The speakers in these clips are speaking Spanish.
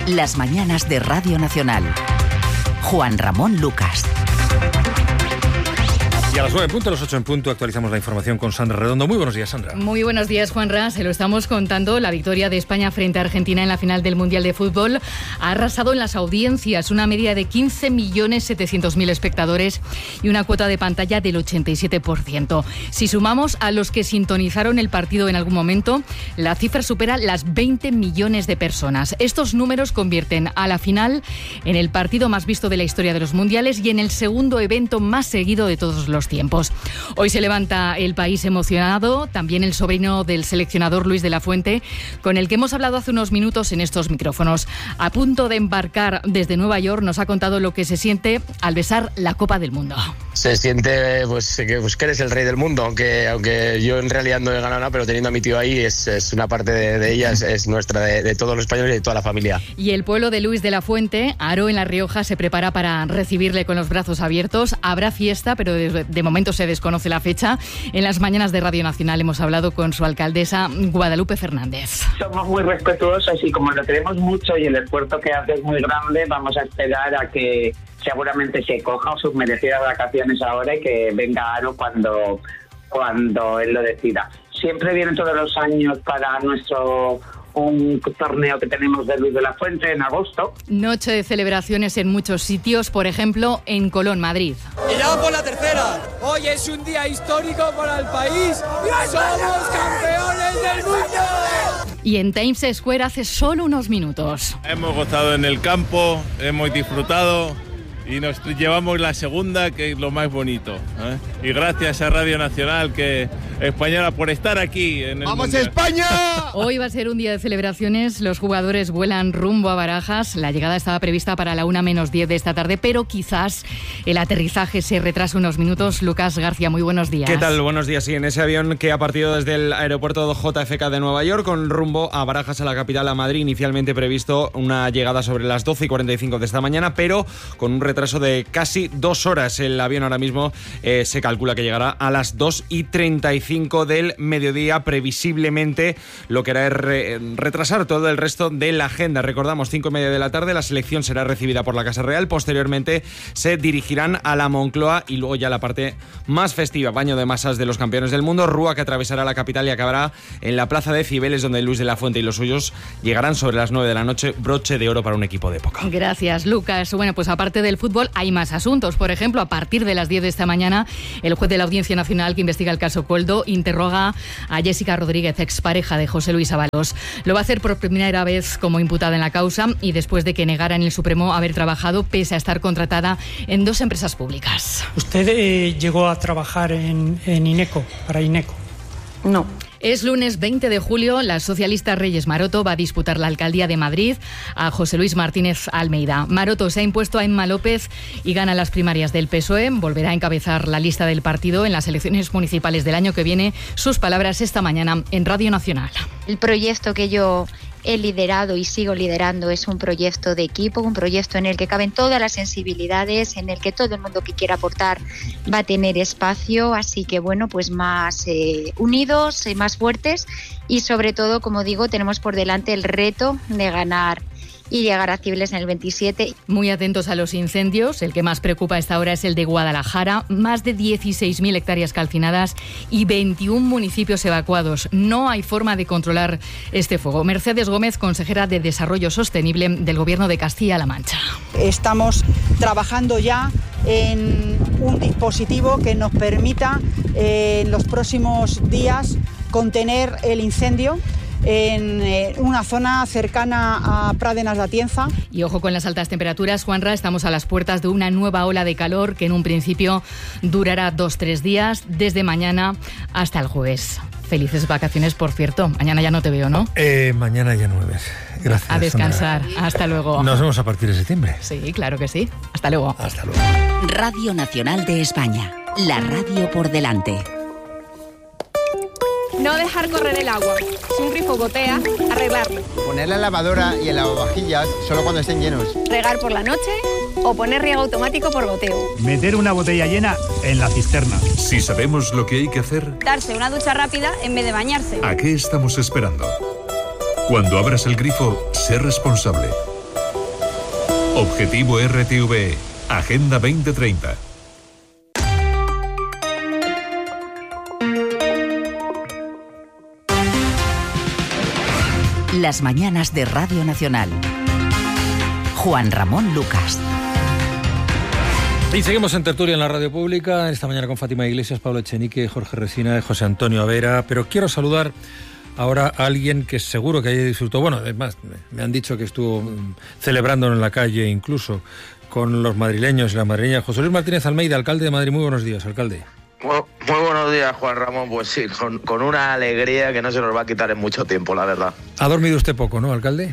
Las mañanas de Radio Nacional. Juan Ramón Lucas. Y a las 9 en punto, a las 8 en punto, actualizamos la información con Sandra Redondo. Muy buenos días, Sandra. Muy buenos días, Juanra. Se lo estamos contando. La victoria de España frente a Argentina en la final del Mundial de Fútbol ha arrasado en las audiencias. Una media de 15.700.000 espectadores y una cuota de pantalla del 87%. Si sumamos a los que sintonizaron el partido en algún momento, la cifra supera las 20 millones de personas. Estos números convierten a la final en el partido más visto de la historia de los mundiales y en el segundo evento más seguido de todos los tiempos. Hoy se levanta el país emocionado, también el sobrino del seleccionador Luis de la Fuente, con el que hemos hablado hace unos minutos en estos micrófonos. A punto de embarcar desde Nueva York, nos ha contado lo que se siente al besar la Copa del Mundo. Se siente que eres el rey del mundo, aunque yo en realidad no he ganado nada, pero teniendo a mi tío ahí es una parte de ella, es nuestra, de todos los españoles y de toda la familia. Y el pueblo de Luis de la Fuente, Haro en La Rioja, se prepara para recibirle con los brazos abiertos. Habrá fiesta, pero de momento se desconoce la fecha. En las mañanas de Radio Nacional hemos hablado con su alcaldesa, Guadalupe Fernández. Somos muy respetuosos y como lo queremos mucho y el esfuerzo que hace es muy grande, vamos a esperar a que seguramente se coja sus merecidas vacaciones ahora y que venga Haro cuando él lo decida. Siempre viene todos los años para un torneo que tenemos de Luis de la Fuente en agosto. Noche de celebraciones en muchos sitios, por ejemplo en Colón, Madrid. Y ya por la tercera. Hoy es un día histórico para el país. ¡Somos campeones del mundo! Y en Times Square hace solo unos minutos. Hemos gozado en el campo, hemos disfrutado y nos llevamos la segunda, que es lo más bonito, ¿eh? Y gracias a Radio Nacional Española por estar aquí en el ¡Vamos Mundial. España! Hoy va a ser un día de celebraciones. Los jugadores vuelan rumbo a Barajas. La llegada estaba prevista para la 1:10 de esta tarde, pero quizás el aterrizaje se retrase unos minutos. Lucas García, muy buenos días. ¿Qué tal? Buenos días. Sí, en ese avión que ha partido desde el aeropuerto JFK de Nueva York con rumbo a Barajas, a la capital, a Madrid. Inicialmente previsto una llegada sobre las 12:45 de esta mañana, pero con un retraso de casi 2 horas. El avión ahora mismo se calcula que llegará a las 2:35 del mediodía, previsiblemente, lo que hará es retrasar todo el resto de la agenda. Recordamos, 5:30 de la tarde, la selección será recibida por la Casa Real. Posteriormente se dirigirán a la Moncloa y luego ya la parte más festiva, baño de masas de los campeones del mundo, rúa que atravesará la capital y acabará en la Plaza de Cibeles, donde Luis de la Fuente y los suyos llegarán sobre las 9 de la noche, broche de oro para un equipo de época. Gracias, Lucas. Bueno, pues aparte del fútbol hay más asuntos. Por ejemplo, a partir de las 10 de esta mañana, el juez de la Audiencia Nacional que investiga el caso Koldo interroga a Jessica Rodríguez, expareja de José Luis Ábalos. Lo va a hacer por primera vez como imputada en la causa y después de que negara en el Supremo haber trabajado pese a estar contratada en 2 empresas públicas. ¿Usted llegó a trabajar en INECO, para INECO? No. Es lunes 20 de julio, la socialista Reyes Maroto va a disputar la alcaldía de Madrid a José Luis Martínez Almeida. Maroto se ha impuesto a Emma López y gana las primarias del PSOE. Volverá a encabezar la lista del partido en las elecciones municipales del año que viene. Sus palabras esta mañana en Radio Nacional. El proyecto que yo he liderado y sigo liderando es un proyecto de equipo, un proyecto en el que caben todas las sensibilidades, en el que todo el mundo que quiera aportar va a tener espacio, así que bueno, pues más unidos, más fuertes y sobre todo, como digo, tenemos por delante el reto de ganar y llegar a Cibeles en el 27. Muy atentos a los incendios. El que más preocupa a esta hora es el de Guadalajara. Más de 16.000 hectáreas calcinadas y 21 municipios evacuados. No hay forma de controlar este fuego. Mercedes Gómez, consejera de Desarrollo Sostenible del Gobierno de Castilla-La Mancha. Estamos trabajando ya en un dispositivo que nos permita en los próximos días contener el incendio en una zona cercana a Pradenas de Atienza. Y ojo con las altas temperaturas, Juanra, estamos a las puertas de una nueva ola de calor que en un principio durará 2-3 días, desde mañana hasta el jueves. Felices vacaciones, por cierto. Mañana ya no te veo, ¿no? Mañana ya no me ves. Gracias. A descansar. Sandra. Hasta luego. Nos vemos a partir de septiembre. Sí, claro que sí. Hasta luego. Hasta luego. Radio Nacional de España. La radio por delante. No dejar correr el agua. Si un grifo gotea, arreglarlo. Poner la lavadora y el lavavajillas solo cuando estén llenos. Regar por la noche o poner riego automático por goteo. Meter una botella llena en la cisterna. Si sabemos lo que hay que hacer, darse una ducha rápida en vez de bañarse. ¿A qué estamos esperando? Cuando abras el grifo, sé responsable. Objetivo RTV, Agenda 2030. Las mañanas de Radio Nacional. Juan Ramón Lucas. Y seguimos en tertulia en la radio pública, esta mañana con Fátima Iglesias, Pablo Echenique, Jorge Resina y José Antonio Avera. Pero quiero saludar ahora a alguien que seguro que haya disfrutado. Bueno, además, me han dicho que estuvo celebrándolo en la calle, incluso con los madrileños y las madrileñas. José Luis Martínez Almeida, alcalde de Madrid. Muy buenos días, alcalde. Muy buenos días, Juan Ramón. Pues sí, con una alegría que no se nos va a quitar en mucho tiempo, la verdad. ¿Ha dormido usted poco, no, alcalde?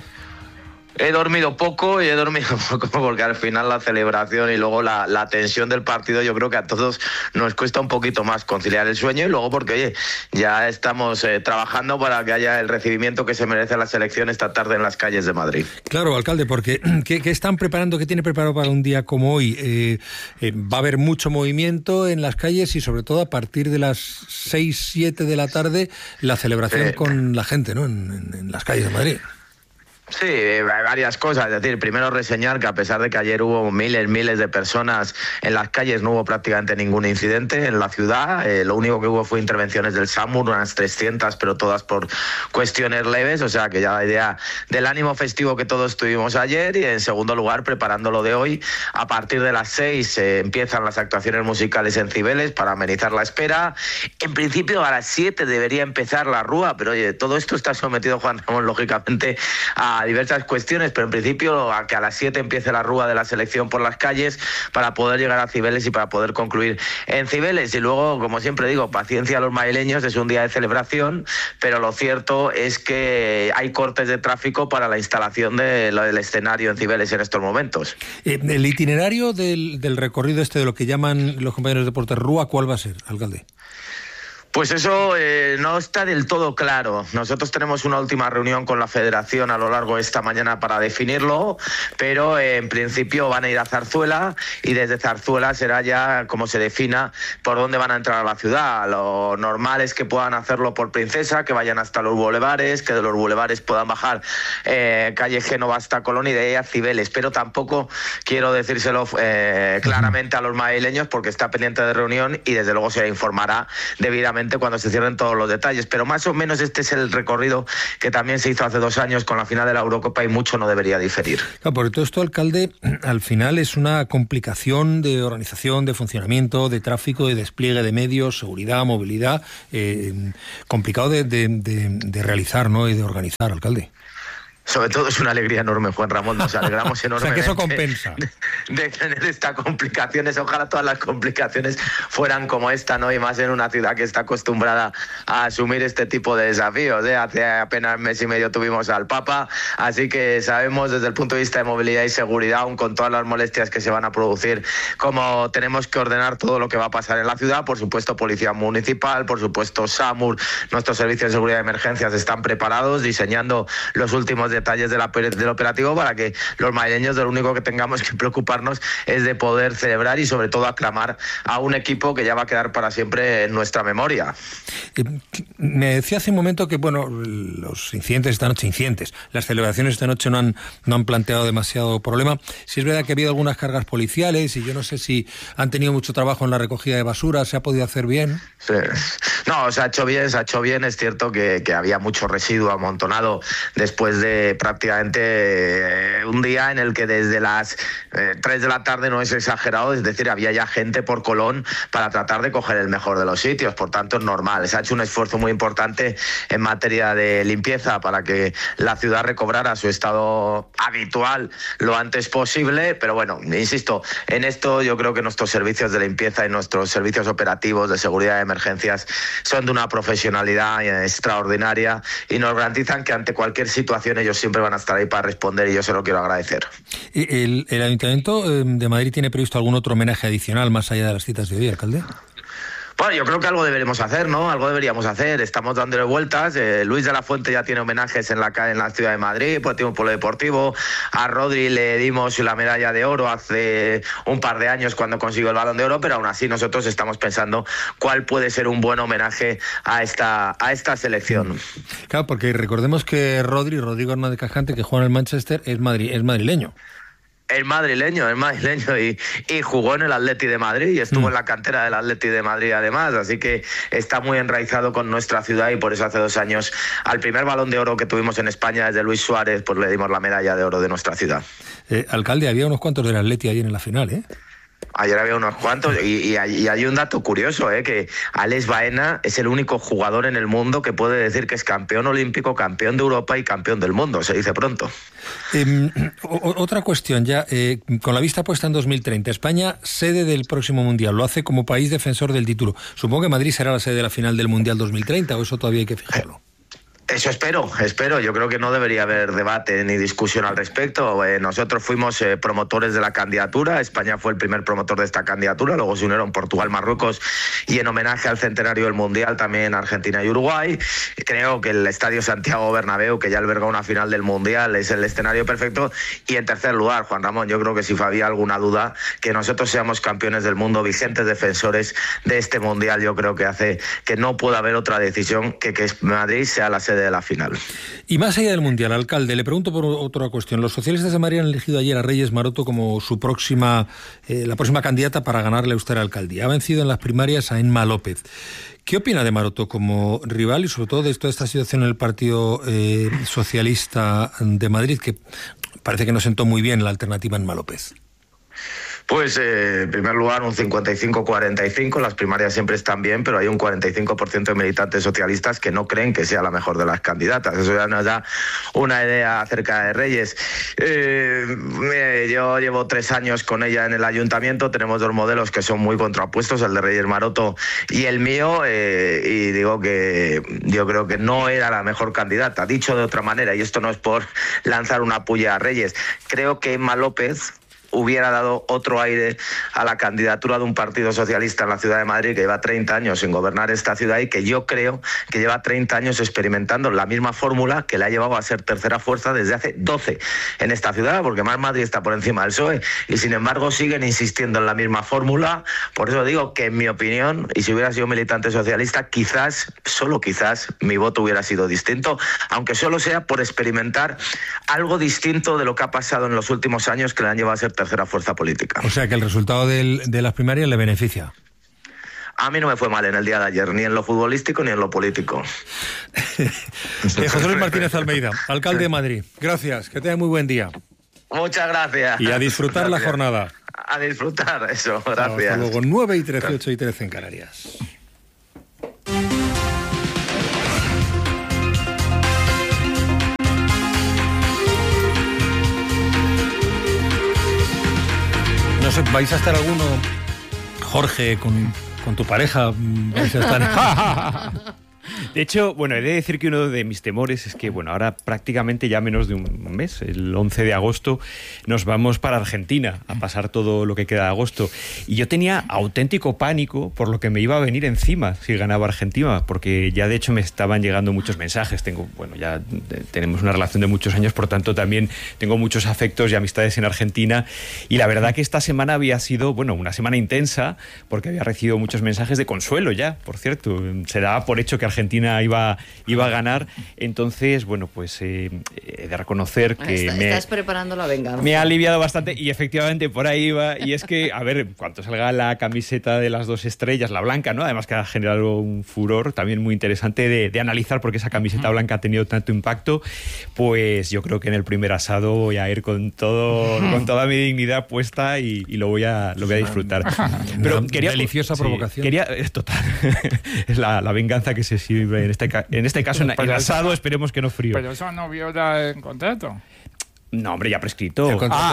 He dormido poco porque al final la celebración y luego la tensión del partido, yo creo que a todos nos cuesta un poquito más conciliar el sueño, y luego porque, oye, ya estamos trabajando para que haya el recibimiento que se merece la selección esta tarde en las calles de Madrid. Claro, alcalde, porque ¿qué están preparando, qué tiene preparado para un día como hoy? Va a haber mucho movimiento en las calles y sobre todo a partir de las 6, 7 de la tarde la celebración con la gente, ¿no? En las calles de Madrid. Sí, varias cosas. Es decir, primero reseñar que a pesar de que ayer hubo miles de personas en las calles, no hubo prácticamente ningún incidente en la ciudad. Lo único que hubo fue intervenciones del SAMUR, unas 300, pero todas por cuestiones leves. O sea que ya la idea del ánimo festivo que todos tuvimos ayer. Y en segundo lugar, preparando lo de hoy, a partir de las 6 empiezan las actuaciones musicales en Cibeles para amenizar la espera. En principio a las 7 debería empezar la rúa, pero oye, todo esto está sometido, Juan Ramón, lógicamente a diversas cuestiones, pero en principio a que a las 7 empiece la rúa de la selección por las calles para poder llegar a Cibeles y para poder concluir en Cibeles. Y luego, como siempre digo, paciencia a los madrileños, es un día de celebración, pero lo cierto es que hay cortes de tráfico para la instalación del escenario en Cibeles en estos momentos. El itinerario del recorrido de lo que llaman los compañeros de deportes rúa, ¿cuál va a ser, alcalde? Pues eso no está del todo claro. Nosotros tenemos una última reunión con la Federación a lo largo de esta mañana para definirlo, pero en principio van a ir a Zarzuela y desde Zarzuela será ya como se defina por dónde van a entrar a la ciudad. Lo normal es que puedan hacerlo por Princesa, que vayan hasta los bulevares, que de los bulevares puedan bajar calle Génova hasta Colón y de ahí a Cibeles, pero tampoco quiero decírselo claramente a los madrileños porque está pendiente de reunión y desde luego se informará debidamente cuando se cierren todos los detalles, pero más o menos este es el recorrido que también se hizo hace 2 años con la final de la Eurocopa y mucho no debería diferir. Claro, porque todo esto, alcalde, al final es una complicación de organización, de funcionamiento, de tráfico, de despliegue de medios, seguridad, movilidad, complicado de realizar, ¿no? Y de organizar, alcalde. Sobre todo es una alegría enorme, Juan Ramón, nos alegramos enormemente. O sea, que eso compensa. De tener estas complicaciones, ojalá todas las complicaciones fueran como esta, ¿no? Y más en una ciudad que está acostumbrada a asumir este tipo de desafíos, ¿eh? Hace apenas mes y medio tuvimos al Papa, así que sabemos desde el punto de vista de movilidad y seguridad, aún con todas las molestias que se van a producir, cómo tenemos que ordenar todo lo que va a pasar en la ciudad. Por supuesto, Policía Municipal, por supuesto, SAMUR, nuestros servicios de seguridad de emergencias están preparados, diseñando los últimos detalles del operativo para que los madrileños, de lo único que tengamos que preocuparnos es de poder celebrar y sobre todo aclamar a un equipo que ya va a quedar para siempre en nuestra memoria. Me decía hace un momento que bueno, los incidentes esta noche, las celebraciones esta noche no han planteado demasiado problema. Sí es verdad que ha habido algunas cargas policiales y yo no sé si han tenido mucho trabajo en la recogida de basura, ¿se ha podido hacer bien? Sí. No, se ha hecho bien, es cierto que había mucho residuo amontonado después de prácticamente un día en el que desde las 3 de la tarde, no es exagerado, es decir, había ya gente por Colón para tratar de coger el mejor de los sitios, por tanto es normal. Se ha hecho un esfuerzo muy importante en materia de limpieza para que la ciudad recobrara su estado habitual lo antes posible, pero bueno, insisto, en esto yo creo que nuestros servicios de limpieza y nuestros servicios operativos de seguridad de emergencias son de una profesionalidad extraordinaria y nos garantizan que ante cualquier situación ellos siempre van a estar ahí para responder y yo se lo quiero agradecer. ¿El Ayuntamiento de Madrid tiene previsto algún otro homenaje adicional más allá de las citas de hoy, alcalde? Bueno, yo creo que algo deberemos hacer, ¿no? Algo deberíamos hacer. Estamos dándole vueltas. Luis de la Fuente ya tiene homenajes en la ciudad de Madrid, pues tiene un polo deportivo. A Rodri le dimos la medalla de oro hace un par de años cuando consiguió el Balón de Oro, pero aún así nosotros estamos pensando cuál puede ser un buen homenaje a esta selección. Claro, porque recordemos que Rodrigo Hernández Cascante, que juega en el Manchester, es madrileño. Es madrileño y jugó en el Atleti de Madrid y estuvo en la cantera del Atleti de Madrid además, así que está muy enraizado con nuestra ciudad y por eso hace 2 años al primer Balón de Oro que tuvimos en España desde Luis Suárez, pues le dimos la medalla de oro de nuestra ciudad. Alcalde, había unos cuantos del Atleti ayer en la final, ¿eh? Ayer había unos cuantos y hay un dato curioso, que Alex Baena es el único jugador en el mundo que puede decir que es campeón olímpico, campeón de Europa y campeón del mundo, se dice pronto. Otra cuestión ya, con la vista puesta en 2030, España, sede del próximo Mundial, lo hace como país defensor del título. Supongo que Madrid será la sede de la final del Mundial 2030, o eso todavía hay que fijarlo. Eso espero. Yo creo que no debería haber debate ni discusión al respecto. Nosotros fuimos promotores de la candidatura. España fue el primer promotor de esta candidatura. Luego se unieron Portugal, Marruecos y en homenaje al centenario del Mundial también Argentina y Uruguay. Creo que el Estadio Santiago Bernabéu, que ya alberga una final del Mundial, es el escenario perfecto. Y en tercer lugar, Juan Ramón, yo creo que si había alguna duda, que nosotros seamos campeones del mundo, vigentes defensores de este Mundial, yo creo que hace que no pueda haber otra decisión que Madrid sea la sede de la final. Y más allá del Mundial, alcalde, le pregunto por otra cuestión. Los socialistas de Madrid han elegido ayer a Reyes Maroto como su la próxima candidata para ganarle a usted la alcaldía. Ha vencido en las primarias a Emma López. ¿Qué opina de Maroto como rival y sobre todo de toda esta situación en el Partido Socialista de Madrid, que parece que no sentó muy bien la alternativa Emma López? Pues en primer lugar un 55-45, las primarias siempre están bien, pero hay un 45% de militantes socialistas que no creen que sea la mejor de las candidatas. Eso ya nos da una idea acerca de Reyes. Yo llevo 3 años con ella en el ayuntamiento, tenemos 2 modelos que son muy contrapuestos, el de Reyes Maroto y el mío, y digo que yo creo que no era la mejor candidata. Dicho de otra manera, y esto no es por lanzar una puya a Reyes, creo que Emma López hubiera dado otro aire a la candidatura de un partido socialista en la ciudad de Madrid que lleva 30 años sin gobernar esta ciudad y que yo creo que lleva 30 años experimentando la misma fórmula que le ha llevado a ser tercera fuerza desde hace 12 en esta ciudad, porque más Madrid está por encima del PSOE y sin embargo siguen insistiendo en la misma fórmula. Por eso digo que en mi opinión, y si hubiera sido militante socialista, quizás, solo quizás, mi voto hubiera sido distinto, aunque solo sea por experimentar algo distinto de lo que ha pasado en los últimos años que le han llevado a ser tercera fuerza política. O sea que el resultado de las primarias le beneficia. A mí no me fue mal en el día de ayer, ni en lo futbolístico ni en lo político. José Luis Martínez Almeida, alcalde de Madrid. Gracias, que tenga muy buen día. Muchas gracias. Y a disfrutar la jornada. A disfrutar, eso, gracias. Hasta luego, 9:13, 8:13 en Canarias. No sé, ¿vais a estar alguno, Jorge, con tu pareja? ¿Vais a estar? De hecho, bueno, he de decir que uno de mis temores es que, bueno, ahora prácticamente ya menos de un mes, el 11 de agosto, nos vamos para Argentina a pasar todo lo que queda de agosto. Y yo tenía auténtico pánico por lo que me iba a venir encima si ganaba Argentina, porque ya de hecho me estaban llegando muchos mensajes. Ya tenemos una relación de muchos años, por tanto también tengo muchos afectos y amistades en Argentina. Y la verdad que esta semana había sido, bueno, una semana intensa, porque había recibido muchos mensajes de consuelo ya, por cierto. Se daba por hecho que Argentina iba a ganar. Entonces, bueno, pues he de reconocer que estás preparando la venganza. Me ha aliviado bastante y efectivamente por ahí iba. Y es que, a ver, cuando salga la camiseta de las 2 estrellas, la blanca, ¿no? Además que ha generado un furor también muy interesante de analizar por qué esa camiseta blanca ha tenido tanto impacto. Pues yo creo que en el primer asado voy a ir con toda mi dignidad puesta y lo voy a disfrutar. Pero deliciosa provocación. Total. Es la venganza que se sirve en este caso en el asado, esperemos que no frío. Pero eso no viola el contrato. No, hombre, ya prescrito.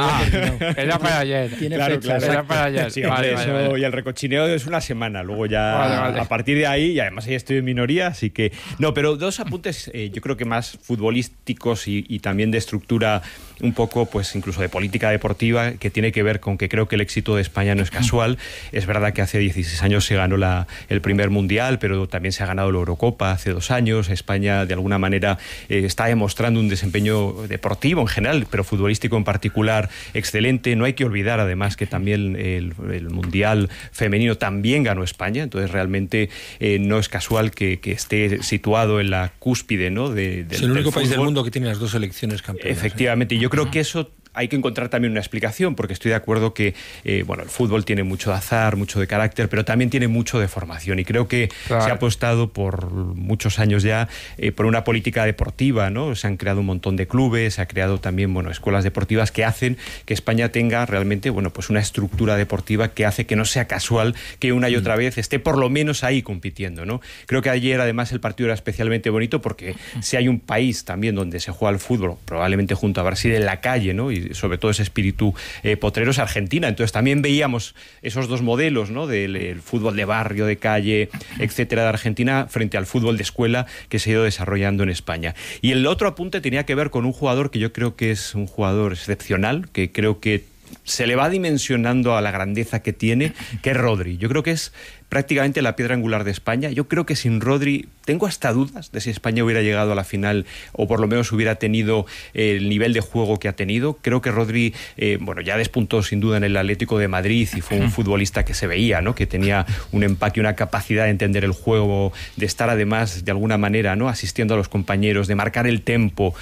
Era para ayer. Claro. Era para ayer. Sí, vale. Y el recochineo es una semana. Luego ya a partir de ahí, y además ahí estoy en minoría, así que... No, pero 2 apuntes, yo creo que más futbolísticos y también de estructura un poco, pues incluso de política deportiva, que tiene que ver con que creo que el éxito de España no es casual. Es verdad que hace 16 años se ganó el primer Mundial, pero también se ha ganado la Eurocopa hace 2 años. España, de alguna manera, está demostrando un desempeño deportivo en general, pero futbolístico en particular excelente. No hay que olvidar además que también el Mundial femenino también ganó España, entonces realmente no es casual que esté situado en la cúspide, ¿no? Es el único país del mundo que tiene las 2 selecciones campeonas. Efectivamente, y yo creo que eso hay que encontrar también una explicación, porque estoy de acuerdo que el fútbol tiene mucho de azar, mucho de carácter, pero también tiene mucho de formación, y creo que se ha apostado por muchos años ya por una política deportiva, ¿no? Se han creado un montón de clubes, se ha creado también escuelas deportivas que hacen que España tenga realmente pues una estructura deportiva que hace que no sea casual que una y otra vez esté por lo menos ahí compitiendo, ¿no? Creo que ayer además el partido era especialmente bonito porque si hay un país también donde se juega el fútbol, probablemente junto a Brasil, en la calle, ¿no? Y sobre todo ese espíritu potrero, es Argentina. Entonces también veíamos esos dos modelos, ¿no? Del fútbol de barrio, de calle, etcétera, de Argentina frente al fútbol de escuela que se ha ido desarrollando en España. Y el otro apunte tenía que ver con un jugador que yo creo que es un jugador excepcional, que creo que se le va dimensionando a la grandeza que tiene, que es Rodri. Yo creo que es prácticamente la piedra angular de España. Yo creo que sin Rodri tengo hasta dudas de si España hubiera llegado a la final o por lo menos hubiera tenido el nivel de juego que ha tenido. Creo que Rodri, ya despuntó sin duda en el Atlético de Madrid y fue un futbolista que se veía, ¿no? Que tenía un empaque, una capacidad de entender el juego, de estar además de alguna manera, ¿no? Asistiendo a los compañeros, de marcar el tempo.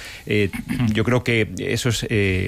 Yo creo que eso es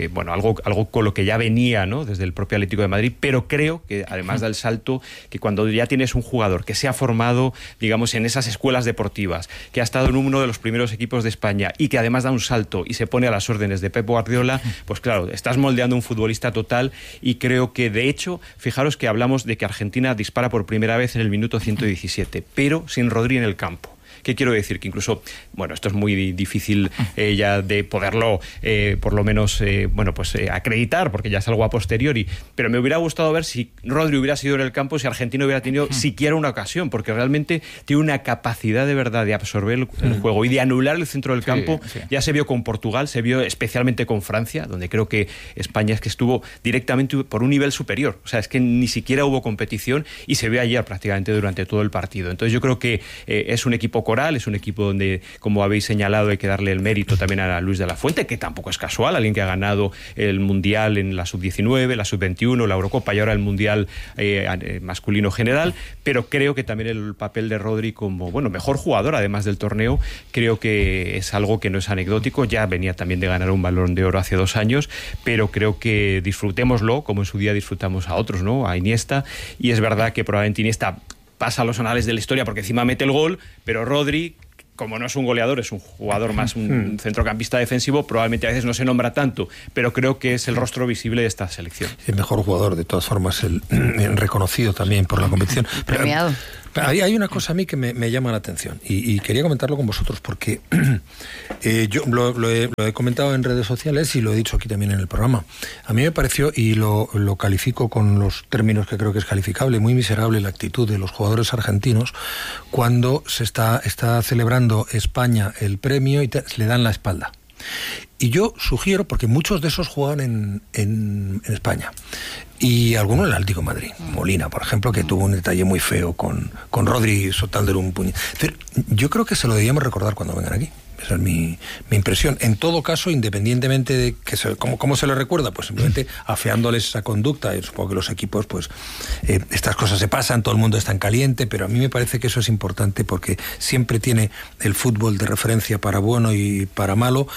algo con lo que ya venía, ¿no? Desde el propio Atlético de Madrid, pero creo que además da el salto que cuando ya tienes un jugador que se ha formado, digamos, en esas escuelas deportivas, que ha estado en uno de los primeros equipos de España y que además da un salto y se pone a las órdenes de Pep Guardiola, pues claro, estás moldeando un futbolista total. Y creo que, de hecho, fijaros que hablamos de que Argentina dispara por primera vez en el minuto 117, pero sin Rodri en el campo. ¿Qué quiero decir? Que incluso, esto es muy difícil ya de poderlo, por lo menos, acreditar, porque ya es algo a posteriori, pero me hubiera gustado ver si Rodri hubiera sido en el campo, si Argentina hubiera tenido siquiera una ocasión, porque realmente tiene una capacidad de verdad de absorber el juego y de anular el centro del campo. Ya se vio con Portugal, se vio especialmente con Francia, donde creo que España es que estuvo directamente por un nivel superior. O sea, es que ni siquiera hubo competición y se vio ayer prácticamente durante todo el partido. Entonces yo creo que es un equipo es un equipo donde, como habéis señalado, hay que darle el mérito también a Luis de la Fuente, que tampoco es casual, alguien que ha ganado el Mundial en la Sub-19, la Sub-21, la Eurocopa y ahora el Mundial masculino general, pero creo que también el papel de Rodri como, mejor jugador, además del torneo, creo que es algo que no es anecdótico. Ya venía también de ganar un Balón de Oro hace 2 años, pero creo que disfrutémoslo como en su día disfrutamos a otros, ¿no? A Iniesta, y es verdad que probablemente Iniesta pasa a los anales de la historia porque encima mete el gol, pero Rodri, como no es un goleador, es un jugador más, un centrocampista defensivo, probablemente a veces no se nombra tanto, pero creo que es el rostro visible de esta selección. El mejor jugador, de todas formas, el reconocido también por la competición. Premiado. Hay una cosa a mí que me llama la atención y quería comentarlo con vosotros porque yo lo he comentado en redes sociales y lo he dicho aquí también en el programa. A mí me pareció, y lo califico con los términos que creo que es calificable, muy miserable la actitud de los jugadores argentinos cuando se está celebrando España el premio y le dan la espalda. Y yo sugiero, porque muchos de esos juegan en España, y algunos en el Atlético de Madrid, Molina, por ejemplo, que tuvo un detalle muy feo con Rodri soltándole un puño. Yo creo que se lo debíamos recordar cuando vengan aquí. Esa es mi impresión. En todo caso, independientemente de que cómo se le recuerda, pues simplemente afeándoles esa conducta. Y supongo que los equipos, pues estas cosas se pasan, todo el mundo está en caliente, pero a mí me parece que eso es importante porque siempre tiene el fútbol de referencia para bueno y para malo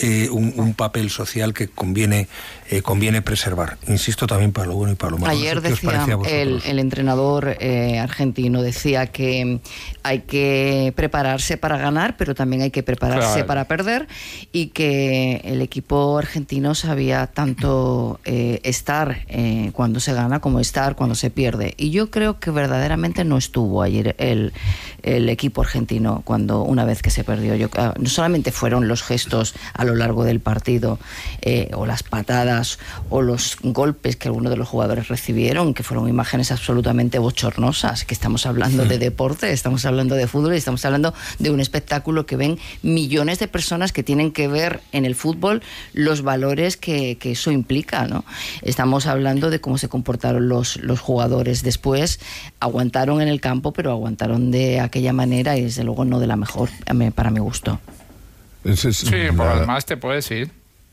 un papel social que conviene preservar. Insisto, también para lo bueno y para lo malo. Ayer decía el entrenador argentino, decía que hay que prepararse para ganar, pero también hay que prepararse para perder, y que el equipo argentino sabía tanto estar cuando se gana como estar cuando se pierde. Y yo creo que verdaderamente no estuvo ayer el equipo argentino una vez que se perdió. No solamente fueron los gestos a lo largo del partido, o las patadas o los golpes que algunos de los jugadores recibieron, que fueron imágenes absolutamente bochornosas, que estamos hablando de deporte, estamos hablando de fútbol y estamos hablando de un espectáculo que ven millones de personas que tienen que ver en el fútbol los valores que eso implica, ¿no? Estamos hablando de cómo se comportaron los jugadores después. Aguantaron en el campo, pero aguantaron de aquella manera y desde luego no de la mejor, para mi gusto. Sí, por además te puedes ir.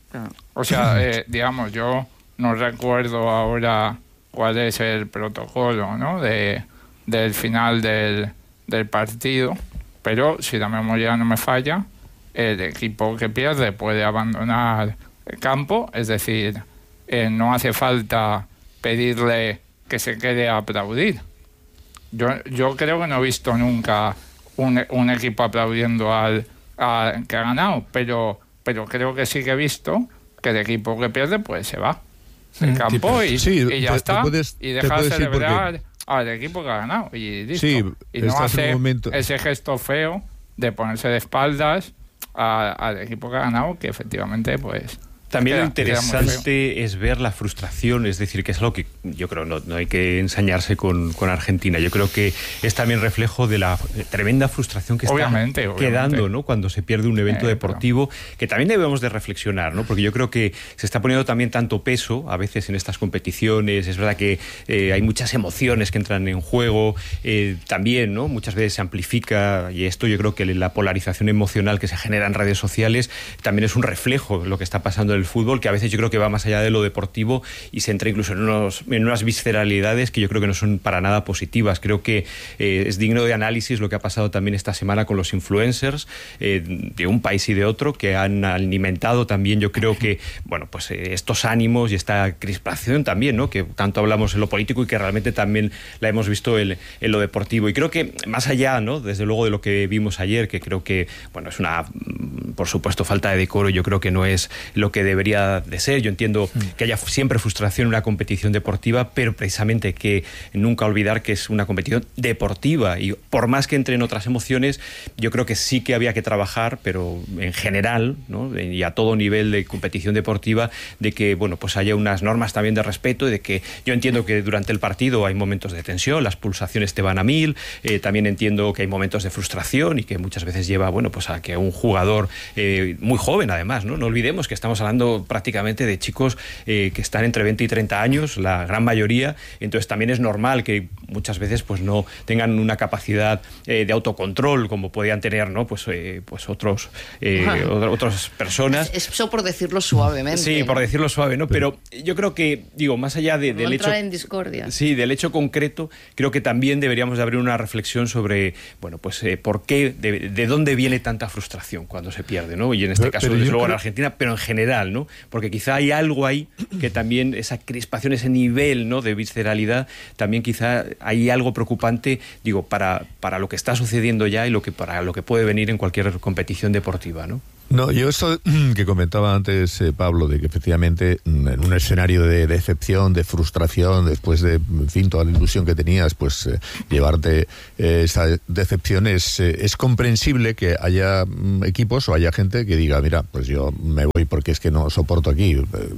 O sea, digamos, yo no recuerdo ahora cuál es el protocolo, ¿no? del final del partido, pero si la memoria no me falla, el equipo que pierde puede abandonar el campo, es decir, no hace falta pedirle que se quede a aplaudir. Yo creo que no he visto nunca un equipo aplaudiendo al que ha ganado, pero creo que sí que he visto que el equipo que pierde pues se va del campo y ya está, y deja de celebrar al equipo que ha ganado y listo. Sí, y no hace ese gesto feo de ponerse de espaldas al equipo que ha ganado, que efectivamente pues... También lo interesante es ver la frustración, es decir, que es algo que yo creo no hay que ensañarse con Argentina. Yo creo que es también reflejo de la tremenda frustración que está quedando, ¿no? Cuando se pierde un evento deportivo, que también debemos de reflexionar, ¿no? Porque yo creo que se está poniendo también tanto peso a veces en estas competiciones. Es verdad que hay muchas emociones que entran en juego, también, ¿no? Muchas veces se amplifica, y esto yo creo que la polarización emocional que se genera en redes sociales también es un reflejo de lo que está pasando en el fútbol, que a veces yo creo que va más allá de lo deportivo y se entra incluso en unas visceralidades que yo creo que no son para nada positivas. Creo que es digno de análisis lo que ha pasado también esta semana con los influencers de un país y de otro, que han alimentado también, yo creo que, bueno, pues estos ánimos y esta crispación también, ¿no? Que tanto hablamos en lo político y que realmente también la hemos visto en lo deportivo. Y creo que más allá, ¿no? Desde luego de lo que vimos ayer, que creo que, bueno, es una, por supuesto, falta de decoro, yo creo que no es lo que debería de ser. Yo entiendo que haya siempre frustración en una competición deportiva, pero precisamente que nunca olvidar que es una competición deportiva, y por más que entren otras emociones, yo creo que sí que había que trabajar, pero en general, ¿no? Y a todo nivel de competición deportiva, de que, bueno, pues haya unas normas también de respeto, y de que yo entiendo que durante el partido hay momentos de tensión, las pulsaciones te van a 1000, también entiendo que hay momentos de frustración y que muchas veces lleva, bueno, pues a que un jugador muy joven, además, ¿no? No olvidemos que estamos hablando prácticamente de chicos que están entre 20 y 30 años, la gran mayoría, entonces también es normal que muchas veces pues no tengan una capacidad de autocontrol como podían tener, ¿no? Pues otras personas. Eso por decirlo suavemente. Sí, por decirlo suave, ¿no? Pero yo creo que, digo, más allá del hecho... entrar en discordia. Sí, del hecho concreto, creo que también deberíamos de abrir una reflexión sobre, bueno, pues por qué, de dónde viene tanta frustración cuando se pierde, ¿no? Y en este caso, desde luego, en Argentina, pero en general, ¿no? Porque quizá hay algo ahí que también, esa crispación, ese nivel, ¿no? de visceralidad, también quizá hay algo preocupante, digo, para lo que está sucediendo ya y para lo que puede venir en cualquier competición deportiva, ¿no? No, yo eso que comentaba antes, Pablo, de que efectivamente en un escenario de decepción, de frustración, después de, en fin, toda la ilusión que tenías, pues llevarte esa decepción, es comprensible que haya equipos o haya gente que diga, mira, pues yo me voy porque es que no soporto aquí,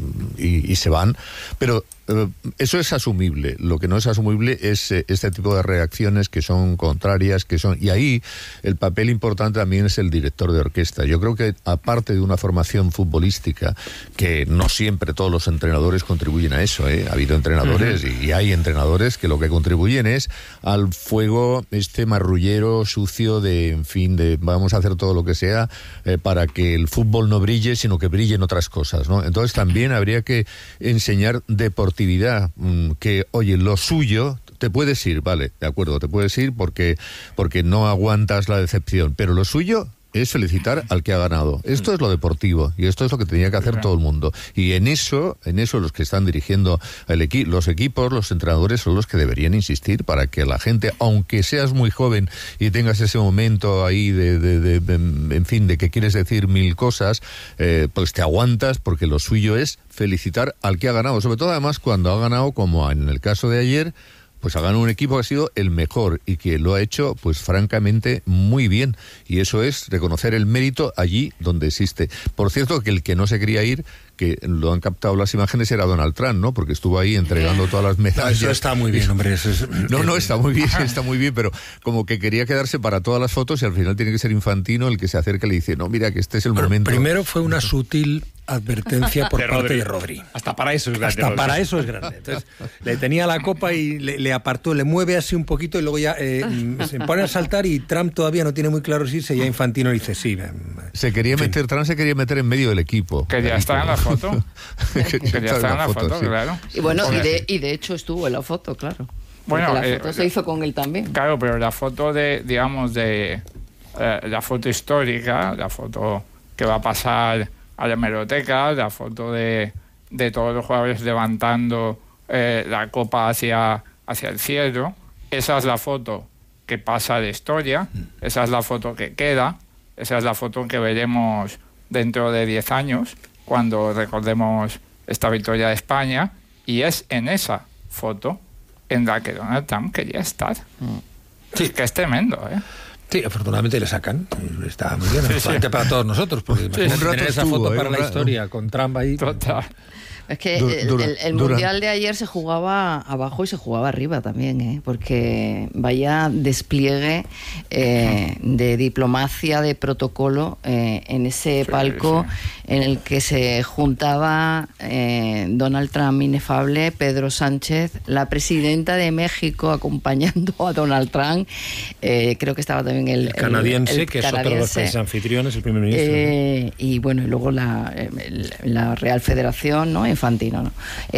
y se van, pero eso es asumible. Lo que no es asumible es este tipo de reacciones que son contrarias, y ahí el papel importante también es el director de orquesta. Yo creo que aparte de una formación futbolística, que no siempre todos los entrenadores contribuyen a eso, ha habido entrenadores y hay entrenadores que lo que contribuyen es al fuego marrullero, sucio, en fin, de vamos a hacer todo lo que sea para que el fútbol no brille, sino que brillen otras cosas, ¿no? Entonces también habría que enseñar deportividad, que, oye, lo suyo te puedes ir, vale, de acuerdo, te puedes ir porque no aguantas la decepción, pero lo suyo es felicitar al que ha ganado. Esto es lo deportivo y esto es lo que tenía que hacer todo el mundo. Y en eso los que están dirigiendo los equipos, los entrenadores, son los que deberían insistir para que la gente, aunque seas muy joven y tengas ese momento ahí en fin, de que quieres decir 1000 cosas, pues te aguantas, porque lo suyo es felicitar al que ha ganado. Sobre todo, además, cuando ha ganado, como en el caso de ayer, pues ha ganado un equipo que ha sido el mejor y que lo ha hecho, pues francamente, muy bien. Y eso es reconocer el mérito allí donde existe. Por cierto, que el que no se quería ir, que lo han captado las imágenes, era Donald Trump, ¿no? Porque estuvo ahí entregando todas las medallas. Eso está muy bien, hombre. No, está muy bien, pero como que quería quedarse para todas las fotos, y al final tiene que ser Infantino el que se acerca y le dice, no, mira, que este es el momento. Primero fue una sutil advertencia por parte de Rodri. Hasta para eso es grande. Hasta para eso es grande. Entonces, le tenía la copa y le apartó, le mueve así un poquito y luego ya se pone a saltar, y Trump todavía no tiene muy claro si irse, y ya Infantino dice sí. Trump se quería meter en medio del equipo. Que ya está en la foto. Quería estar en la foto, sí. Claro. Y bueno, y de hecho estuvo en la foto, claro. Bueno, la foto se hizo con él también. Claro, pero la foto la foto histórica, la foto que va a pasar a la hemeroteca, la foto de de todos los jugadores levantando la copa hacia el cielo. Esa es la foto que pasa de historia, esa es la foto que queda, esa es la foto que veremos dentro de 10 años, cuando recordemos esta victoria de España, y es en esa foto en la que Donald Trump quería estar. Sí. Es que es tremendo, ¿eh? Sí, afortunadamente le sacan. Está muy bien, afortunadamente para todos nosotros, porque imagínate tener esa foto para la historia, con Trump ahí. Total. Es que el Mundial de ayer se jugaba abajo y se jugaba arriba también, porque vaya despliegue de diplomacia, de protocolo en ese palco en el que se juntaba Donald Trump inefable, Pedro Sánchez, la presidenta de México acompañando a Donald Trump, creo que estaba también el canadiense, que es otro de los países anfitriones, el primer ministro. Y bueno, y luego la Real Federación, ¿no? Infantino, ¿no?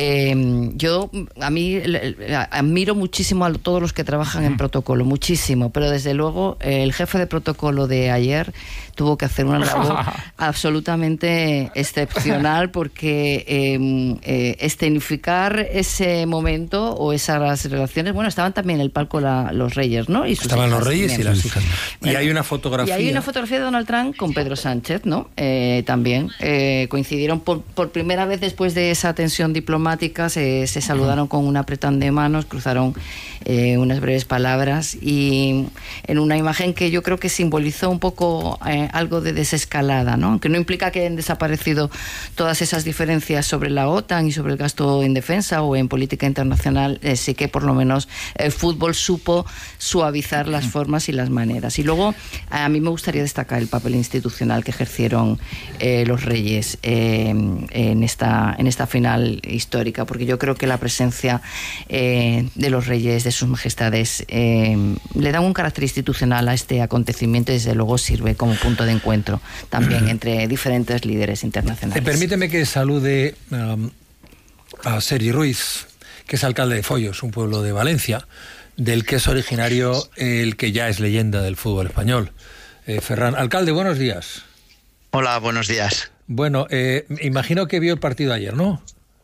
A mí admiro muchísimo a todos los que trabajan en protocolo, muchísimo, pero desde luego el jefe de protocolo de ayer tuvo que hacer una labor absolutamente excepcional, porque escenificar ese momento o esas relaciones, bueno, estaban también en el palco los reyes, ¿no? Y sus estaban hijas, los reyes también. Y las hijas. Y hay una fotografía. Y hay una fotografía de Donald Trump con Pedro Sánchez, ¿no? También coincidieron por primera vez después de esa tensión diplomática, se saludaron con un apretón de manos, cruzaron unas breves palabras, y en una imagen que yo creo que simbolizó un poco algo de desescalada, ¿no? Aunque no implica que hayan desaparecido todas esas diferencias sobre la OTAN y sobre el gasto en defensa o en política internacional, sí que por lo menos el fútbol supo suavizar las formas y las maneras. Y luego a mí me gustaría destacar el papel institucional que ejercieron los reyes en esta final histórica, porque yo creo que la presencia de los reyes, de sus majestades, le dan un carácter institucional a este acontecimiento, y desde luego sirve como punto de encuentro también entre diferentes líderes internacionales. Permíteme que salude a Sergi Ruiz, que es alcalde de Foios, un pueblo de Valencia, del que es originario el que ya es leyenda del fútbol español, Ferran. Alcalde, buenos días. Hola, buenos días. Bueno, imagino que vio el partido ayer, ¿no?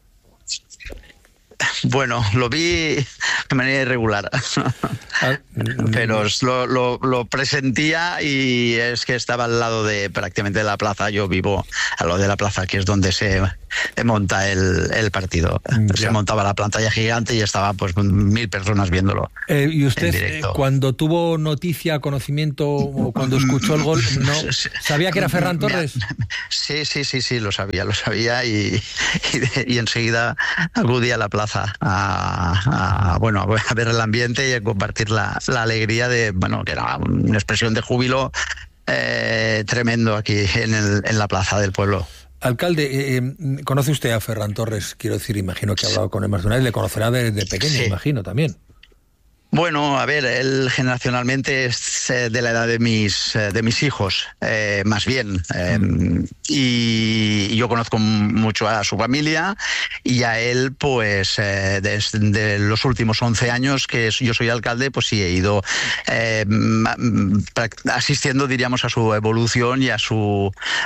Bueno, lo vi de manera irregular, pero lo presentía, y es que estaba al lado de prácticamente de la plaza. Yo vivo al lado de la plaza, que es donde se monta el partido. Se montaba la pantalla gigante y estaba pues 1.000 personas viéndolo. ¿Y usted, cuando tuvo noticia, conocimiento, o cuando escuchó el gol, no sabía que era Ferran Torres? Sí, lo sabía y enseguida acudí a la plaza a ver el ambiente y a compartir la alegría de, que era una expresión de júbilo tremendo aquí en la plaza del pueblo. Alcalde, ¿conoce usted a Ferran Torres? Quiero decir, imagino que ha hablado con él más de una vez, le conocerá desde pequeño, sí. Imagino, también. Bueno, a ver, él generacionalmente es de la edad de mis hijos, más bien. Y yo conozco mucho a su familia, y a él, pues, desde los últimos 11 años que yo soy alcalde, pues sí he ido asistiendo, diríamos, a su evolución y a su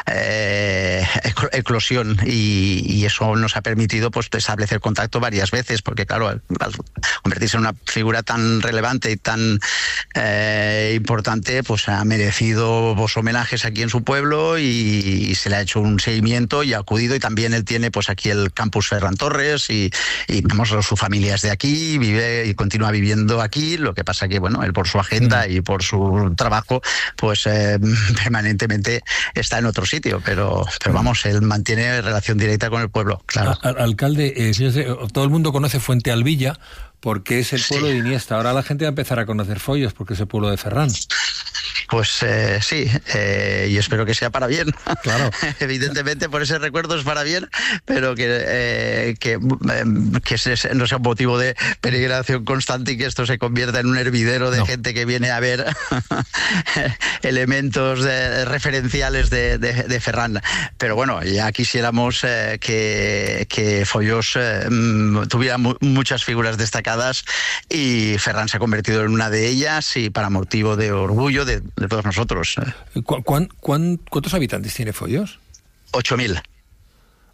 eclosión. Y eso nos ha permitido, pues, establecer contacto varias veces, porque, claro, al convertirse en una figura tan relevante y tan importante, pues ha merecido homenajes aquí en su pueblo, y se le ha hecho un seguimiento y ha acudido, y también él tiene pues aquí el campus Ferran Torres, y su familia es de aquí, vive y continúa viviendo aquí. Lo que pasa que él por su agenda y por su trabajo pues permanentemente está en otro sitio, pero vamos, él mantiene relación directa con el pueblo, claro. Alcalde, todo el mundo conoce Fuente Alvilla porque es el pueblo de Iniesta. Ahora la gente va a empezar a conocer Foios porque es el pueblo de Ferran. Pues sí, y espero que sea para bien. Claro. Evidentemente, por ese recuerdo es para bien, pero que no sea un motivo de peregrinación constante y que esto se convierta en un hervidero de gente que viene a ver elementos referenciales de Ferran. Pero bueno, ya quisiéramos que Foios tuviera muchas figuras destacadas, y Ferran se ha convertido en una de ellas, y para motivo de orgullo de todos nosotros. ¿Cuántos habitantes tiene Foios? 8.000.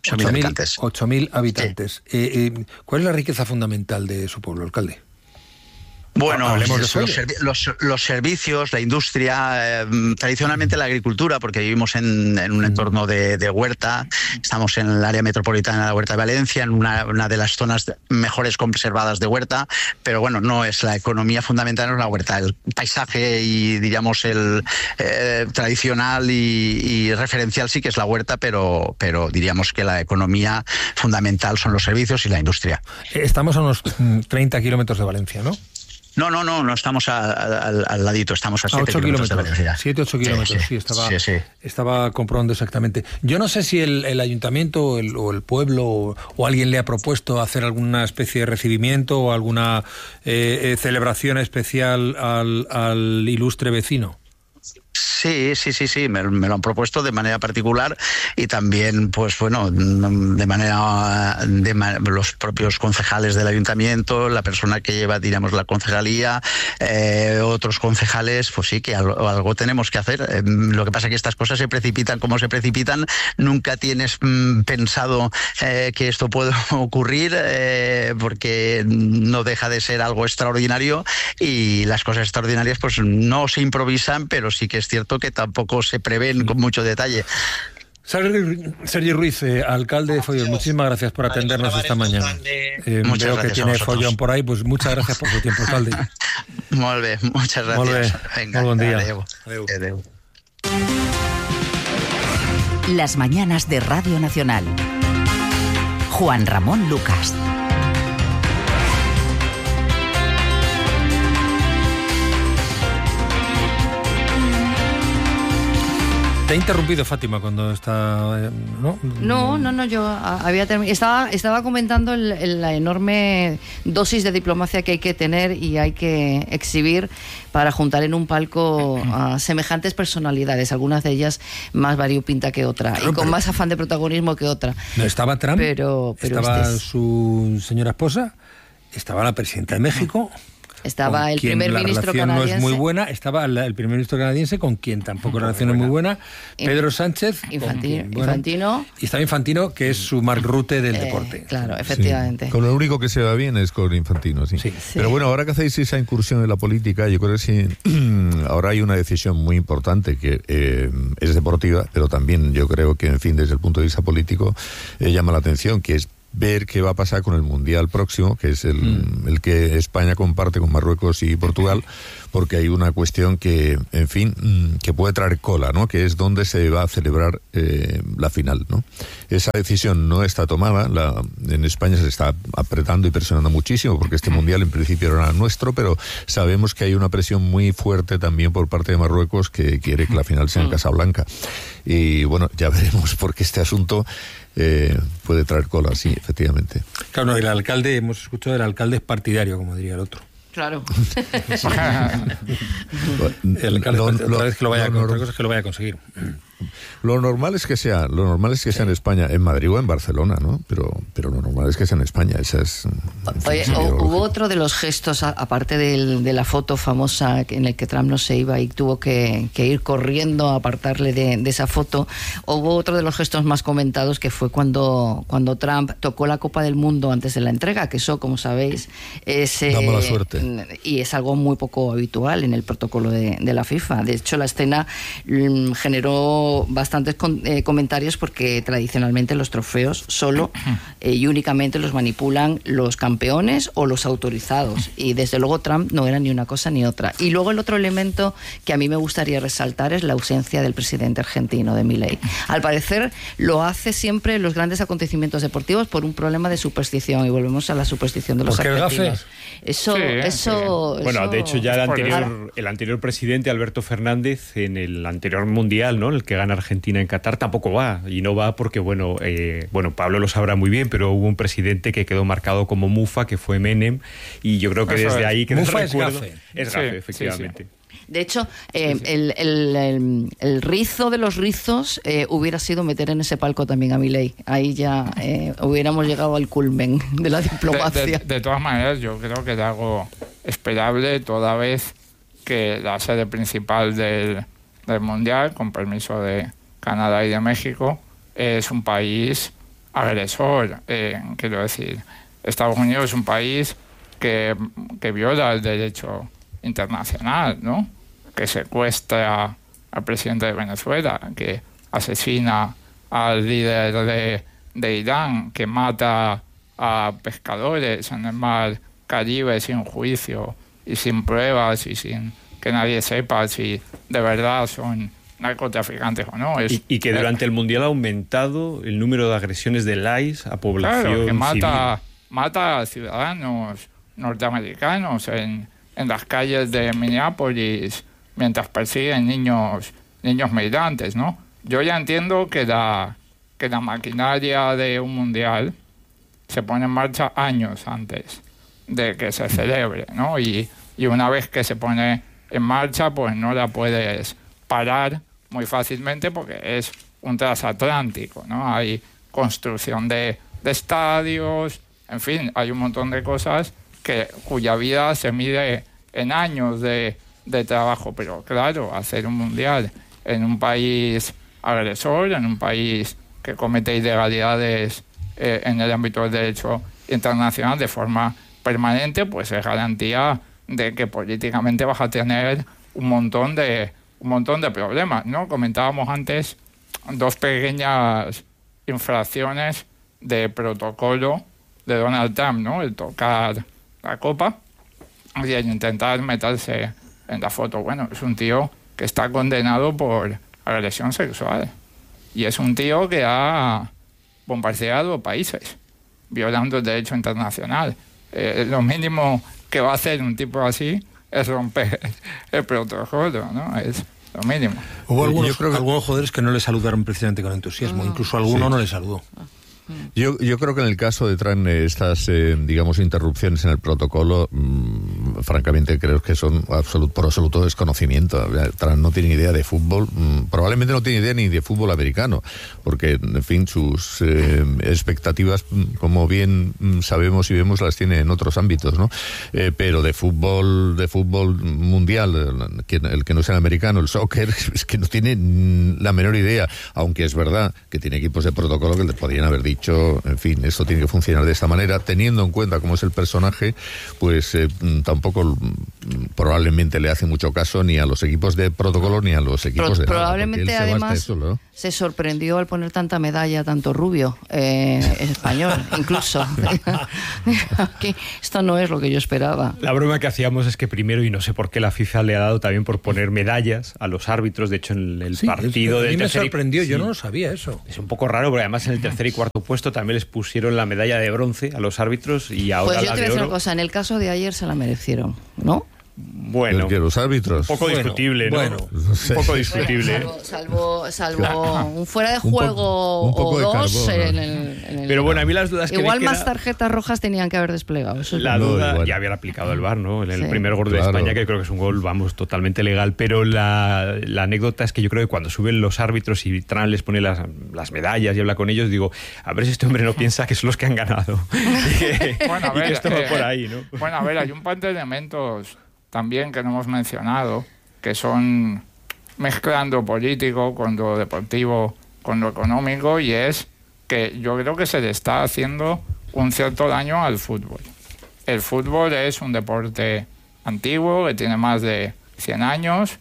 8.000 habitantes. 8.000 habitantes. Sí. ¿Cuál es la riqueza fundamental de su pueblo, alcalde? Bueno, los servicios, la industria, tradicionalmente la agricultura, porque vivimos en un entorno de huerta, estamos en el área metropolitana de la Huerta de Valencia, en una de las zonas mejores conservadas de huerta, pero bueno, no es la economía fundamental, no es la huerta, el paisaje y diríamos el tradicional y referencial sí que es la huerta, pero diríamos que la economía fundamental son los servicios y la industria. Estamos a unos 30 kilómetros de Valencia, ¿no? No, estamos al ladito, estamos a 7 kilómetros de Valencia. 7-8 kilómetros, sí, estaba comprobando exactamente. Yo no sé si el ayuntamiento o el pueblo o alguien le ha propuesto hacer alguna especie de recibimiento o alguna celebración especial al ilustre vecino. Sí, me lo han propuesto de manera particular y también, pues bueno, de manera los propios concejales del ayuntamiento, la persona que lleva, diríamos, la concejalía, otros concejales, pues sí, que algo tenemos que hacer. Lo que pasa es que estas cosas se precipitan como se precipitan, nunca tienes pensado que esto puede ocurrir porque no deja de ser algo extraordinario y las cosas extraordinarias pues no se improvisan, pero sí que es cierto que tampoco se prevén con mucho detalle. Sergi Ruiz, alcalde de Follón, muchísimas gracias por atendernos esta mañana. Veo que tiene follón por ahí, pues muchas gracias por su tiempo, alcalde. Molt bé, muchas gracias. Venga, buen día. Adeu. Las mañanas de Radio Nacional. Juan Ramón Lucas. ¿Te ha interrumpido, Fátima, cuando está...? No, yo había terminado. Estaba comentando la enorme dosis de diplomacia que hay que tener y hay que exhibir para juntar en un palco a semejantes personalidades, algunas de ellas más variopinta que otra, claro, y con más afán de protagonismo que otra. ¿No estaba Trump? Pero estaba su señora esposa, estaba la presidenta de México... Estaba el primer ministro canadiense. No es muy buena. Estaba el primer ministro canadiense, con quien tampoco la relación es muy buena. Pedro Sánchez. Infantino. Y estaba Infantino, que es su Mark Rutte del deporte. Claro, efectivamente. Sí. Con lo único que se va bien es con Infantino, sí. Pero bueno, ahora que hacéis esa incursión en la política, yo creo que sí, ahora hay una decisión muy importante que es deportiva, pero también yo creo que, en fin, desde el punto de vista político, llama la atención, que es ver qué va a pasar con el Mundial próximo, que es el que España comparte con Marruecos y Portugal, porque hay una cuestión que, en fin, que puede traer cola, ¿no? Que es dónde se va a celebrar la final, ¿no? Esa decisión no está tomada. En España se está apretando y presionando muchísimo, porque este Mundial en principio era nuestro, pero sabemos que hay una presión muy fuerte también por parte de Marruecos, que quiere que la final sea en Casablanca. Y bueno, ya veremos, porque este asunto puede traer cola, sí, efectivamente. Claro, el alcalde, hemos escuchado, el alcalde es partidario, como diría el otro. Claro. El alcalde, otra vez que lo vaya a conseguir. Lo normal es que sea en España, en Madrid o en Barcelona, ¿no? Pero lo normal es que sea en España. Esa es. Oye, hubo otro de los gestos, aparte de la foto famosa en el que Trump no se iba y tuvo que ir corriendo a apartarle de esa foto. Hubo otro de los gestos más comentados, que fue cuando Trump tocó la Copa del Mundo antes de la entrega, que eso, como sabéis, da mala suerte. Y es algo muy poco habitual en el protocolo de la FIFA. De hecho, la escena generó bastantes comentarios, porque tradicionalmente los trofeos solo y únicamente los manipulan los campeones o los autorizados, y desde luego Trump no era ni una cosa ni otra. Y luego el otro elemento que a mí me gustaría resaltar es la ausencia del presidente argentino, de Milei. Al parecer lo hace siempre en los grandes acontecimientos deportivos por un problema de superstición, y volvemos a la superstición de los argentinos. Bueno, de hecho ya el anterior presidente, Alberto Fernández, en el anterior mundial, ¿no?, en el que gana Argentina en Qatar, tampoco va, y no va porque, bueno, Pablo lo sabrá muy bien, pero hubo un presidente que quedó marcado como mufa, que fue Menem, y yo creo que desde ahí que mufa es gafe, efectivamente. Sí. De hecho, el rizo de los rizos hubiera sido meter en ese palco también a Milei. Ahí ya hubiéramos llegado al culmen de la diplomacia. De todas maneras, yo creo que es algo esperable, toda vez que la sede principal del Mundial, con permiso de Canadá y de México, es un país agresor. Quiero decir, Estados Unidos es un país que viola el derecho internacional, ¿no? Que secuestra al presidente de Venezuela, que asesina al líder de Irán, que mata a pescadores en el mar Caribe sin juicio y sin pruebas y sin que nadie sepa si de verdad son narcotraficantes o no. Y que durante el Mundial ha aumentado el número de agresiones del ICE a población claro, que civil. Mata a ciudadanos norteamericanos en las calles de Minneapolis mientras persiguen niños migrantes, ¿no? Yo ya entiendo que la maquinaria de un mundial se pone en marcha años antes de que se celebre, ¿no? Y una vez que se pone en marcha, pues no la puedes parar muy fácilmente porque es un transatlántico, ¿no? Hay construcción de estadios, en fin, hay un montón de cosas cuya vida se mide en años de trabajo, pero claro, hacer un mundial en un país agresor, en un país que comete ilegalidades en el ámbito del derecho internacional de forma permanente, pues es garantía de que políticamente vas a tener un montón de problemas, ¿no? Comentábamos antes 2 pequeñas infracciones de protocolo de Donald Trump, ¿no? El tocar la copa y el intentar meterse en la foto. Bueno, es un tío que está condenado por agresión sexual y es un tío que ha bombardeado países violando el derecho internacional. Lo mínimo que va a hacer un tipo así es romper el protocolo, ¿no? Es lo mínimo. Hubo algunos jugadores que no le saludaron precisamente con entusiasmo, incluso alguno no le saludó. Yo creo que en el caso de Trump estas, digamos, interrupciones en el protocolo, francamente creo que son por absoluto desconocimiento. Trump no tiene idea de fútbol, probablemente no tiene idea ni de fútbol americano, porque, en fin, sus expectativas, como bien sabemos y vemos, las tiene en otros ámbitos, ¿no? Pero de fútbol mundial, el que no sea el americano, el soccer, es que no tiene la menor idea, aunque es verdad que tiene equipos de protocolo que le podrían haber dicho, en fin, esto tiene que funcionar de esta manera, teniendo en cuenta cómo es el personaje, pues tampoco probablemente le hace mucho caso ni a los equipos de protocolo ni a los equipos de probablemente nada, además se sorprendió al poner tanta medalla, tanto rubio, español, incluso. Esto no es lo que yo esperaba. La broma que hacíamos es que primero, y no sé por qué la FIFA le ha dado también por poner medallas a los árbitros, de hecho en el partido del tercer... A mí me sorprendió, yo no lo sabía eso. Es un poco raro, porque además en el tercer y cuarto puesto también les pusieron la medalla de bronce a los árbitros y ahora pues yo la te de voy a decir oro. una cosa, en el caso de ayer se la merecieron, ¿no? Bueno, que los árbitros. Un poco discutible, ¿no? Bueno, un poco discutible. Salvo un fuera de juego o dos en el... Pero bueno, a mí las dudas que igual más tarjetas rojas tenían que haber desplegado. Eso la duda, ya habían aplicado el VAR, ¿no? En el primer gol de España, que creo que es un gol, vamos, totalmente legal. Pero la anécdota es que yo creo que cuando suben los árbitros y Trump les pone las medallas y habla con ellos, digo, a ver si este hombre no piensa que son los que han ganado. Bueno, a ver, y que esto va por ahí, ¿no? Bueno, a ver, hay un par de elementos también que no hemos mencionado, que son mezclando político con lo deportivo, con lo económico, y es que yo creo que se le está haciendo un cierto daño al fútbol. El fútbol es un deporte antiguo, que tiene más de 100 años,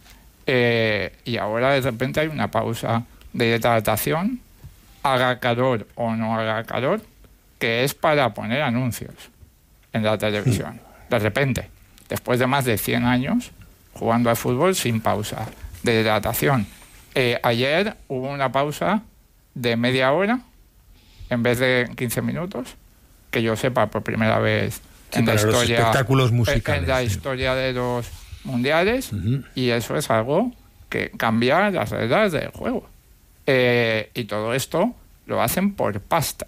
y ahora de repente hay una pausa de hidratación, haga calor o no haga calor, que es para poner anuncios en la televisión. De repente, después de más de 100 años jugando al fútbol sin pausa de hidratación. Ayer hubo una pausa de media hora en vez de 15 minutos, que yo sepa por primera vez en la historia, espectáculos musicales, en la historia de los mundiales, y eso es algo que cambia las reglas del juego. Y todo esto lo hacen por pasta.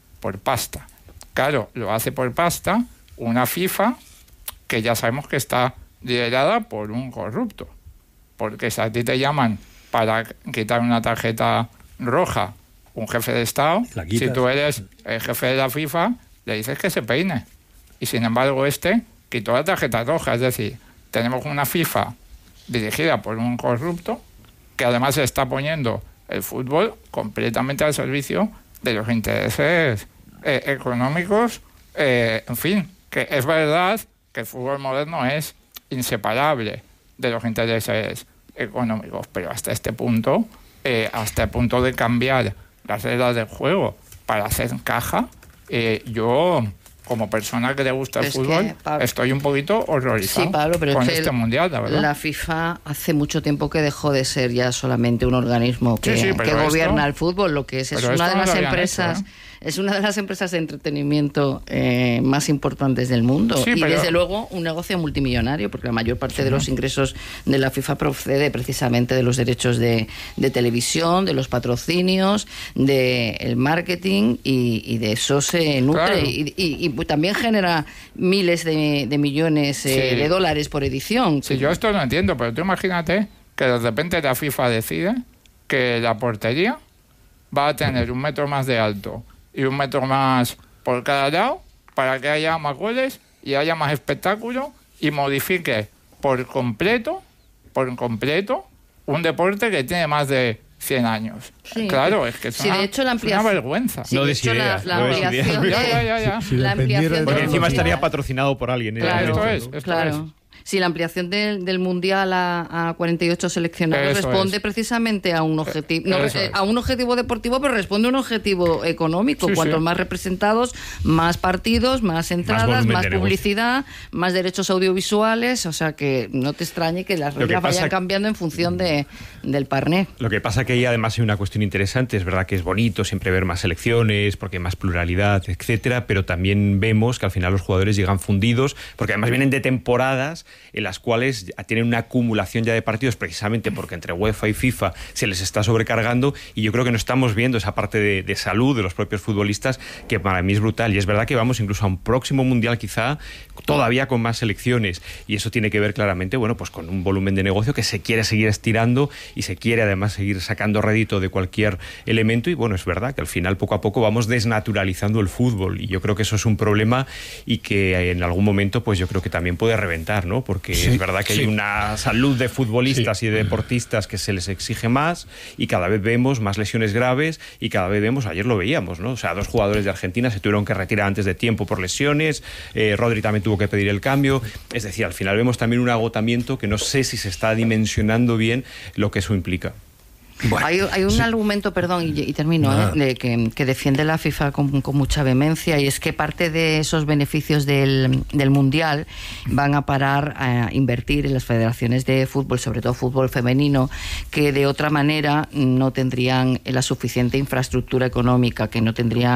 Claro, lo hace por pasta una FIFA que ya sabemos que está liderada por un corrupto. Porque si a ti te llaman para quitar una tarjeta roja un jefe de Estado, si tú eres el jefe de la FIFA, le dices que se peine. Y sin embargo quitó la tarjeta roja. Es decir, tenemos una FIFA dirigida por un corrupto que además está poniendo el fútbol completamente al servicio de los intereses económicos. En fin, que es verdad que el fútbol moderno es inseparable de los intereses económicos, pero hasta este punto, hasta el punto de cambiar las reglas del juego para hacer caja, yo, como persona que le gusta el fútbol, estoy un poquito horrorizado con este mundial, la verdad. La FIFA hace mucho tiempo que dejó de ser ya solamente un organismo que gobierna el fútbol, lo que es una de las empresas. Es una de las empresas de entretenimiento más importantes del mundo y desde luego un negocio multimillonario, porque la mayor parte de los ingresos de la FIFA procede precisamente de los derechos de televisión, de los patrocinios, del marketing, y de eso se nutre y también genera miles de millones de dólares por edición. Sí, yo esto no entiendo, pero tú imagínate que de repente la FIFA decide que la portería va a tener 1 metro más de alto y 1 metro más por cada lado para que haya más goles y haya más espectáculo, y modifique por completo un deporte que tiene más de 100 años. Sí, claro, es que es una vergüenza. Sí, de hecho, la ampliación porque encima estaría patrocinado por alguien. Claro, esto es. Si la ampliación del Mundial a 48 seleccionados responde precisamente a un objetivo, a un objetivo deportivo, pero responde a un objetivo económico. Cuantos más representados, más partidos, más entradas, más publicidad, más derechos audiovisuales. O sea que no te extrañe que las reglas vayan cambiando en función del parné. Lo que pasa que ahí además hay una cuestión interesante. Es verdad que es bonito siempre ver más selecciones, porque hay más pluralidad, etcétera, pero también vemos que al final los jugadores llegan fundidos, porque además vienen de temporadas en las cuales tienen una acumulación ya de partidos, precisamente porque entre UEFA y FIFA se les está sobrecargando, y yo creo que no estamos viendo esa parte de salud de los propios futbolistas, que para mí es brutal. Y es verdad que vamos incluso a un próximo Mundial quizá todavía con más selecciones, y eso tiene que ver claramente, bueno, pues con un volumen de negocio que se quiere seguir estirando y se quiere además seguir sacando rédito de cualquier elemento. Y bueno, es verdad que al final poco a poco vamos desnaturalizando el fútbol, y yo creo que eso es un problema y que en algún momento pues yo creo que también puede reventar, ¿no? Porque es verdad que hay una salud de futbolistas y de deportistas que se les exige más, y cada vez vemos más lesiones graves, y cada vez vemos, ayer lo veíamos, ¿no? O sea, 2 jugadores de Argentina se tuvieron que retirar antes de tiempo por lesiones, Rodri también tuvo que pedir el cambio. Es decir, al final vemos también un agotamiento que no sé si se está dimensionando bien lo que eso implica. Bueno, hay un argumento, perdón, y termino, que defiende la FIFA con mucha vehemencia, y es que parte de esos beneficios del Mundial van a parar a invertir en las federaciones de fútbol, sobre todo fútbol femenino, que de otra manera no tendrían la suficiente infraestructura económica, que no tendrían